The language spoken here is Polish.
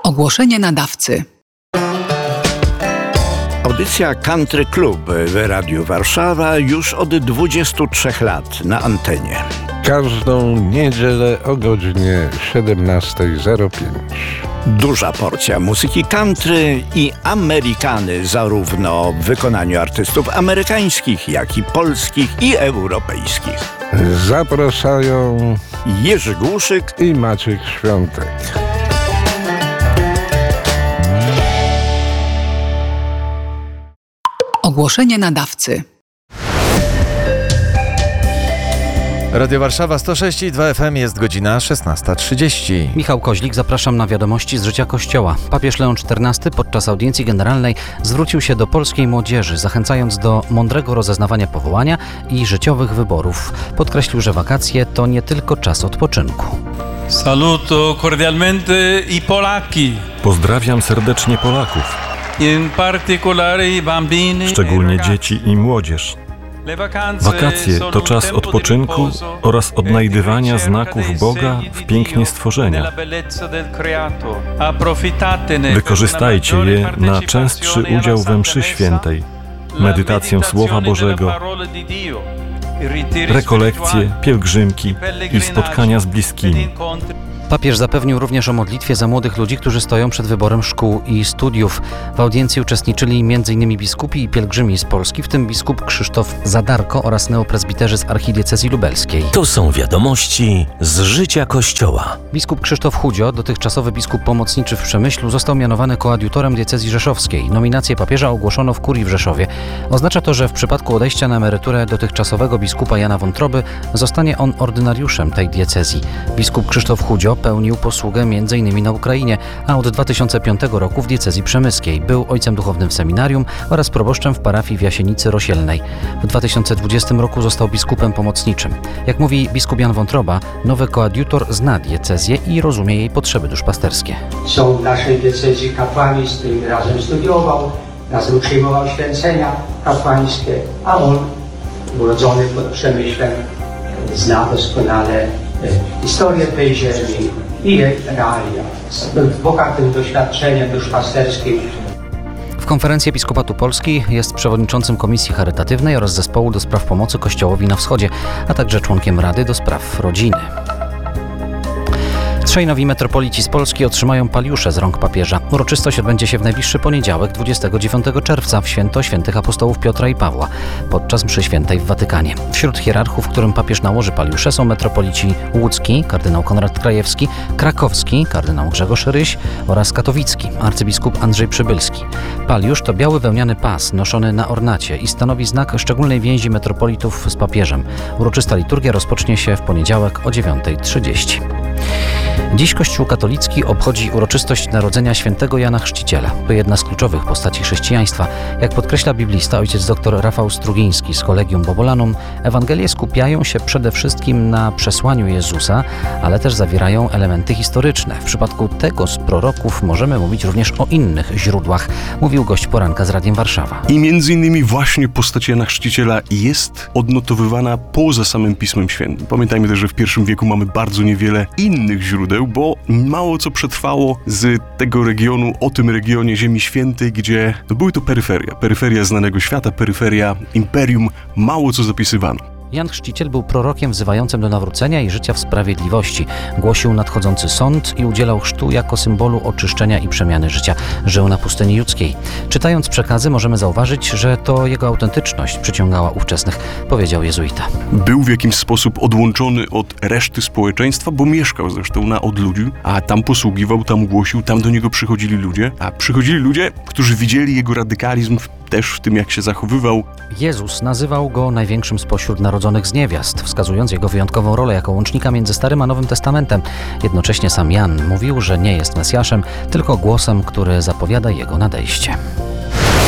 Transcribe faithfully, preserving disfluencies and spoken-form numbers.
Ogłoszenie nadawcy. Audycja Country Club w Radiu Warszawa już od dwudziestu trzech lat na antenie. Każdą niedzielę o godzinie siedemnasta zero pięć. Duża porcja muzyki country i amerykany, zarówno w wykonaniu artystów amerykańskich, jak i polskich i europejskich. Zapraszają Jerzy Głuszyk i Maciek Świątek. Ogłoszenie nadawcy. Radio Warszawa sto sześć i dwa F M, jest godzina szesnasta trzydzieści. Michał Koźlik, zapraszam na wiadomości z życia Kościoła. Papież Leon czternasty podczas audiencji generalnej zwrócił się do polskiej młodzieży, zachęcając do mądrego rozeznawania powołania i życiowych wyborów. Podkreślił, że wakacje to nie tylko czas odpoczynku. Saluto cordialmente i Polaki. Pozdrawiam serdecznie Polaków, In particolare i bambini, szczególnie dzieci i młodzież. Wakacje to czas odpoczynku oraz odnajdywania znaków Boga w pięknie stworzenia. Wykorzystajcie je na częstszy udział we mszy świętej, medytację Słowa Bożego, rekolekcje, pielgrzymki i spotkania z bliskimi. Papież zapewnił również o modlitwie za młodych ludzi, którzy stoją przed wyborem szkół i studiów. W audiencji uczestniczyli między innymi biskupi i pielgrzymi z Polski, w tym biskup Krzysztof Zadarko oraz neopresbiterzy z archidiecezji lubelskiej. To są wiadomości z życia Kościoła. Biskup Krzysztof Chudzio, dotychczasowy biskup pomocniczy w Przemyślu, został mianowany koadiutorem diecezji rzeszowskiej. Nominację papieża ogłoszono w kurii w Rzeszowie. Oznacza to, że w przypadku odejścia na emeryturę dotychczasowego biskupa Jana Wątroby zostanie on ordynariuszem tej diecezji. Biskup Krzysztof Chudzio pełnił posługę między innymi na Ukrainie, a od dwa tysiące piątego roku w diecezji przemyskiej. Był ojcem duchownym w seminarium oraz proboszczem w parafii w Jasienicy Rosielnej. W dwa tysiące dwudziestym roku został biskupem pomocniczym. Jak mówi biskup Jan Wątroba, nowy koadiutor zna diecezję i rozumie jej potrzeby duszpasterskie. Są w naszej diecezji kapłani, z którymi razem studiował, razem przyjmował święcenia kapłańskie, a on, urodzony pod Przemyślem, zna doskonale historię tej ziemi i jej realia. Był bogatym doświadczeniem duszpasterskim. W konferencji Episkopatu Polski jest przewodniczącym Komisji Charytatywnej oraz Zespołu do spraw pomocy Kościołowi na Wschodzie, a także członkiem Rady do spraw rodziny. Trzej nowi metropolici z Polski otrzymają paliusze z rąk papieża. Uroczystość odbędzie się w najbliższy poniedziałek, dwudziestego dziewiątego czerwca, w święto świętych apostołów Piotra i Pawła, podczas mszy świętej w Watykanie. Wśród hierarchów, którym papież nałoży paliusze, są metropolici łódzki, kardynał Konrad Krajewski, krakowski, kardynał Grzegorz Ryś oraz katowicki, arcybiskup Andrzej Przybylski. Paliusz to biały wełniany pas noszony na ornacie i stanowi znak szczególnej więzi metropolitów z papieżem. Uroczysta liturgia rozpocznie się w poniedziałek o dziewiąta trzydzieści. Dziś Kościół katolicki obchodzi uroczystość narodzenia świętego Jana Chrzciciela. To jedna z kluczowych postaci chrześcijaństwa. Jak podkreśla biblista ojciec dr Rafał Strugiński z Collegium Bobolanum, Ewangelie skupiają się przede wszystkim na przesłaniu Jezusa, ale też zawierają elementy historyczne. W przypadku tego z proroków możemy mówić również o innych źródłach, mówił gość poranka z Radiem Warszawa. I między innymi właśnie postać Jana Chrzciciela jest odnotowywana poza samym Pismem Świętym. Pamiętajmy też, że w pierwszym wieku mamy bardzo niewiele innych źródeł, bo mało co przetrwało z tego regionu, o tym regionie Ziemi Świętej, gdzie no, były to peryferia. Peryferia znanego świata, peryferia imperium, mało co zapisywano. Jan Chrzciciel był prorokiem wzywającym do nawrócenia i życia w sprawiedliwości. Głosił nadchodzący sąd i udzielał chrztu jako symbolu oczyszczenia i przemiany życia. Żył na pustyni judzkiej. Czytając przekazy możemy zauważyć, że to jego autentyczność przyciągała ówczesnych, powiedział jezuita. Był w jakiś sposób odłączony od reszty społeczeństwa, bo mieszkał zresztą na odludziu, a tam posługiwał, tam głosił, tam do niego przychodzili ludzie, a przychodzili ludzie, którzy widzieli jego radykalizm też w tym, jak się zachowywał. Jezus nazywał go największym spośród narodzonych z niewiast, wskazując jego wyjątkową rolę jako łącznika między Starym a Nowym Testamentem. Jednocześnie sam Jan mówił, że nie jest Mesjaszem, tylko głosem, który zapowiada jego nadejście.